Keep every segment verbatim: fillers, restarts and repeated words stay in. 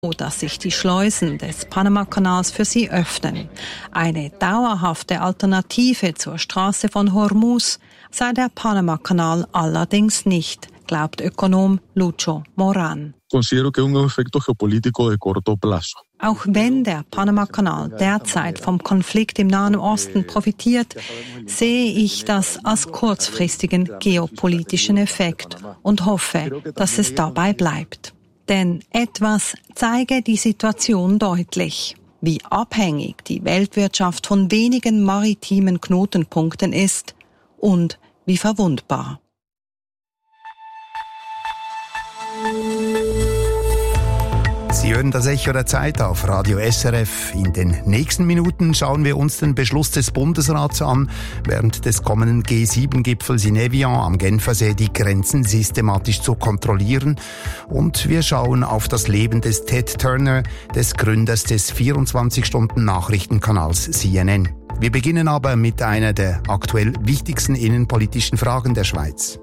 dass sich die Schleusen des Panamakanals für sie öffnen. Eine dauerhafte Alternative zur Straße von Hormuz sei der Panamakanal allerdings nicht, glaubt Ökonom Lucho Moran. Auch wenn der Panamakanal derzeit vom Konflikt im Nahen Osten profitiert, sehe ich das als kurzfristigen geopolitischen Effekt und hoffe, dass es dabei bleibt. Denn etwas zeige die Situation deutlich, wie abhängig die Weltwirtschaft von wenigen maritimen Knotenpunkten ist und wie verwundbar. Sie hören das Echo der Zeit auf Radio S R F. In den nächsten Minuten schauen wir uns den Beschluss des Bundesrats an, während des kommenden G sieben Gipfels in Evian am Genfersee die Grenzen systematisch zu kontrollieren. Und wir schauen auf das Leben des Ted Turner, des Gründers des vierundzwanzig-Stunden-Nachrichtenkanals C N N. Wir beginnen aber mit einer der aktuell wichtigsten innenpolitischen Fragen der Schweiz.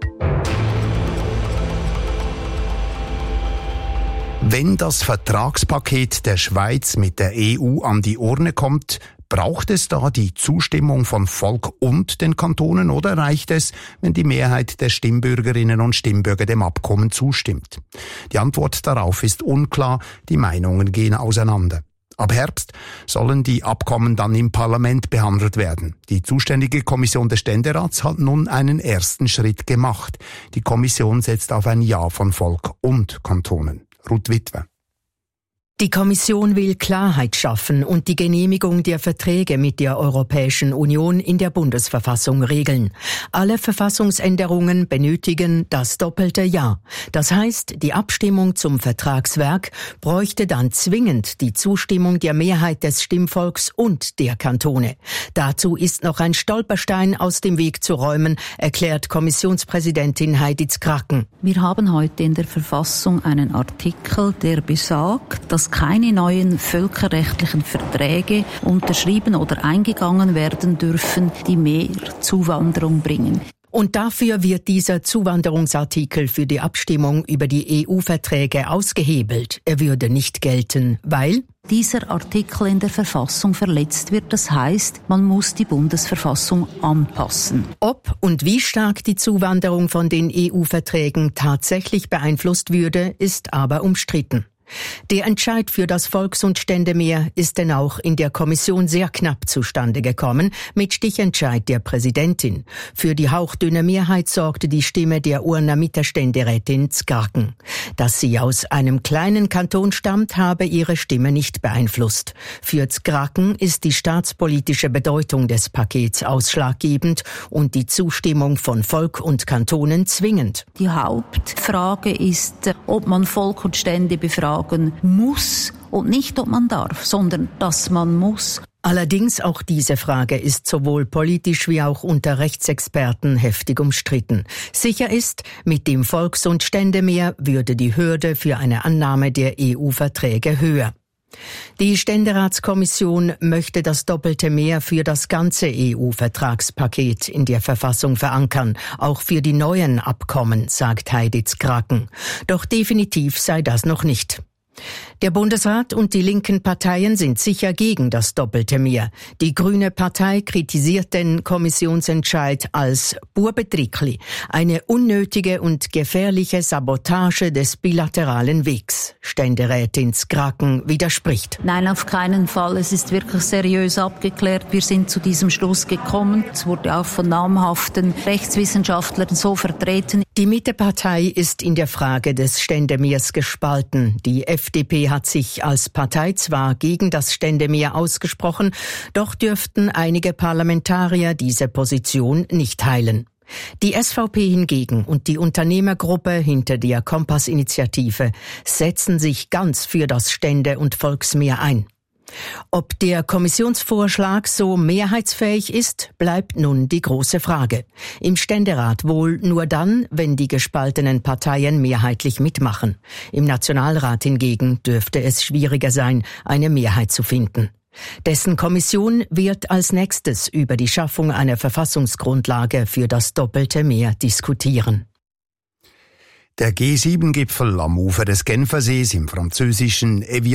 Wenn das Vertragspaket der Schweiz mit der E U an die Urne kommt, braucht es da die Zustimmung von Volk und den Kantonen oder reicht es, wenn die Mehrheit der Stimmbürgerinnen und Stimmbürger dem Abkommen zustimmt? Die Antwort darauf ist unklar, die Meinungen gehen auseinander. Ab Herbst sollen die Abkommen dann im Parlament behandelt werden. Die zuständige Kommission des Ständerats hat nun einen ersten Schritt gemacht. Die Kommission setzt auf ein Ja von Volk und Kantonen. Ruth Witwer. Die Kommission will Klarheit schaffen und die Genehmigung der Verträge mit der Europäischen Union in der Bundesverfassung regeln. Alle Verfassungsänderungen benötigen das doppelte Ja. Das heißt, die Abstimmung zum Vertragswerk bräuchte dann zwingend die Zustimmung der Mehrheit des Stimmvolks und der Kantone. Dazu ist noch ein Stolperstein aus dem Weg zu räumen, erklärt Kommissionspräsidentin Heidi Zkraken. Wir haben heute in der Verfassung einen Artikel, der besagt, dass keine neuen völkerrechtlichen Verträge unterschrieben oder eingegangen werden dürfen, die mehr Zuwanderung bringen. Und dafür wird dieser Zuwanderungsartikel für die Abstimmung über die E U-Verträge ausgehebelt. Er würde nicht gelten, weil dieser Artikel in der Verfassung verletzt wird. Das heißt, man muss die Bundesverfassung anpassen. Ob und wie stark die Zuwanderung von den E U-Verträgen tatsächlich beeinflusst würde, ist aber umstritten. Der Entscheid für das Volks- und Ständemehr ist denn auch in der Kommission sehr knapp zustande gekommen, mit Stichentscheid der Präsidentin. Für die hauchdünne Mehrheit sorgte die Stimme der Urner Mittelständerätin Zkraken. Dass sie aus einem kleinen Kanton stammt, habe ihre Stimme nicht beeinflusst. Für Zkraken ist die staatspolitische Bedeutung des Pakets ausschlaggebend und die Zustimmung von Volk und Kantonen zwingend. Die Hauptfrage ist, ob man Volk und Stände befragt muss und nicht, ob man darf, sondern dass man muss. Allerdings auch diese Frage ist sowohl politisch wie auch unter Rechtsexperten heftig umstritten. Sicher ist, mit dem Volks- und Ständemehr würde die Hürde für eine Annahme der E U-Verträge höher. Die Ständeratskommission möchte das doppelte Mehr für das ganze E U-Vertragspaket in der Verfassung verankern, auch für die neuen Abkommen, sagt Heidi Zkraken. Doch definitiv sei das noch nicht. Der Bundesrat und die linken Parteien sind sicher gegen das doppelte Mehr. Die Grüne Partei kritisiert den Kommissionsentscheid als Burbetrickli, eine unnötige und gefährliche Sabotage des bilateralen Wegs. Ständerätin Zkraken widerspricht. Nein, auf keinen Fall. Es ist wirklich seriös abgeklärt. Wir sind zu diesem Schluss gekommen. Es wurde auch von namhaften Rechtswissenschaftlern so vertreten. Die Mittepartei ist in der Frage des Ständemehrs gespalten. Die F D P hat sich als Partei zwar gegen das Ständemehr ausgesprochen, doch dürften einige Parlamentarier diese Position nicht teilen. Die S V P hingegen und die Unternehmergruppe hinter der Kompass-Initiative setzen sich ganz für das Stände- und Volksmehr ein. Ob der Kommissionsvorschlag so mehrheitsfähig ist, bleibt nun die große Frage. Im Ständerat wohl nur dann, wenn die gespaltenen Parteien mehrheitlich mitmachen. Im Nationalrat hingegen dürfte es schwieriger sein, eine Mehrheit zu finden. Dessen Kommission wird als nächstes über die Schaffung einer Verfassungsgrundlage für das doppelte Mehr diskutieren. Der G sieben Gipfel am Ufer des Genfersees im französischen Evian